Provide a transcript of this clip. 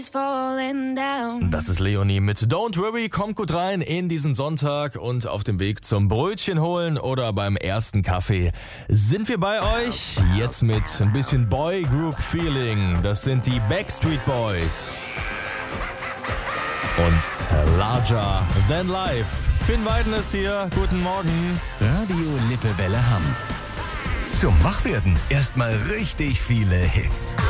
Das ist Leonie mit Don't Worry, kommt gut rein in diesen Sonntag und auf dem Weg zum Brötchen holen oder beim ersten Kaffee sind wir bei euch. Jetzt mit ein bisschen Boy Group Feeling. Das sind die Backstreet Boys. Und Larger Than Life. Finn Weiden ist hier. Guten Morgen. Radio Lippewelle Hamm. Zum Wachwerden erstmal richtig viele Hits.